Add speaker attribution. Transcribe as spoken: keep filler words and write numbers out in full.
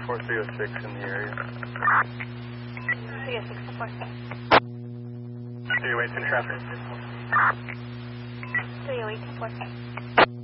Speaker 1: four three oh six in the area.
Speaker 2: three oh six to four six.
Speaker 1: three oh eight in traffic.
Speaker 2: three oh eight to four six.